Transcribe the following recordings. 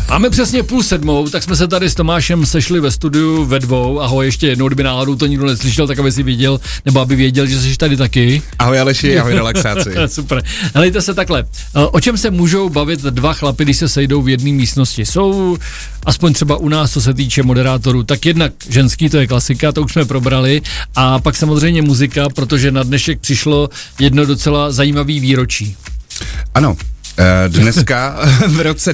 Máme přesně 6:30, tak jsme se tady s Tomášem sešli ve studiu ve dvou. Ahoj, ještě jednou, kdyby náhodou to nikdo neslyšel, tak aby si viděl, nebo aby věděl, že jsi tady taky. Ahoj Aleši, ahoj relaxáci. Super. Helejte se takhle. O čem se můžou bavit dva chlapy, když se sejdou v jedné místnosti? Jsou, aspoň třeba u nás, co se týče moderátorů, tak jednak ženský, to je klasika, to už jsme probrali, a pak samozřejmě muzika, protože na dnešek přišlo jedno docela zajímavý výročí. Ano. Dneska v roce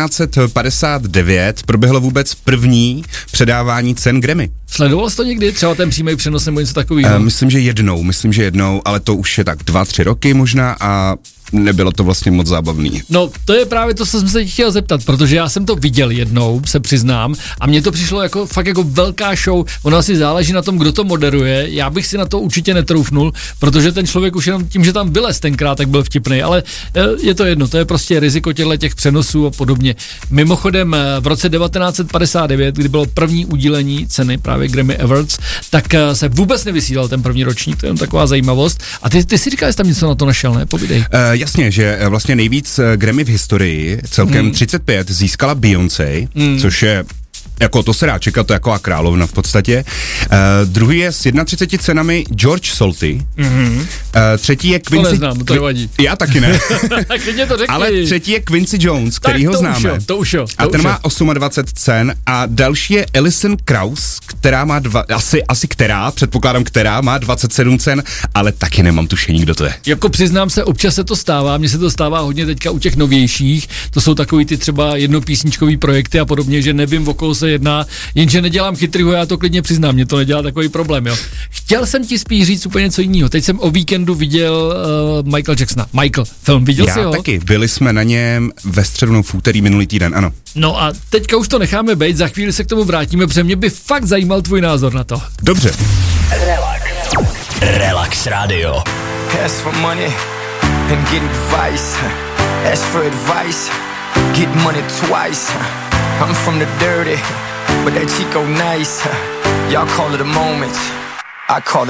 1959 proběhlo vůbec první předávání cen Grammy. Sledoval jsi to někdy? Třeba ten přímý přenos nebo něco takového? Myslím, že jednou, ale to už je tak 2-3 roky možná a nebylo to vlastně moc zábavný. No, to je právě to, co jsem se chtěl zeptat, protože já jsem to viděl jednou, se přiznám, a mně to přišlo jako fakt jako velká show. Ono asi záleží na tom, kdo to moderuje. Já bych si na to určitě netroufnul, protože ten člověk už jenom tím, že tam vylez tenkrát, tak byl vtipnej, ale je to jedno, to je prostě riziko těch přenosů a podobně. Mimochodem v roce 1959, kdy bylo první udílení ceny právě Grammy Awards, tak se vůbec nevysílal ten první ročník, to je jen taková zajímavost. A ty si říkal, že tam něco na to našel, ne? Povídej. Jasně, že vlastně nejvíc Grammy v historii, celkem 35, získala Beyoncé, což je jako to se dá čekat, to je jako královna v podstatě. Druhý je s 31 cenami George Solti. Třetí je Quincy... To neznám, to nevadí. Já taky ne. Klidně to řekni. Ale třetí je Quincy Jones, který ho známe. To už jo. A ten má 28 cen a další je Alison Krauss, která má předpokládám, která má 27 cen, ale taky nemám tušení, kdo to je. Jako přiznám se, občas se to stává, mně se to stává hodně teďka u těch novějších, to jsou takový ty třeba jednopísničkový projekty a podobně, že nevím, o koho se jedná, jenže nedělám chytrýho, já to klidně přiznám, mě to nedělá takový problém, jo. Chtěl jsem ti spíš říct úplně něco jiného. Teď jsem o víkendu viděl Michael Jacksona. Film, viděl jsi ho? Já taky, byli jsme na něm ve středu, v úterý minulý týden, ano. No a teďka už to necháme bejt, za chvíli se k tomu vrátíme, protože mě by fakt zajímal tvůj názor na to. Dobře. Relax Radio. Ask for money and get advice. Ask for advice, get money twice. I'm from the dirty, but that Chico nice. Y'all call it a moment, I call it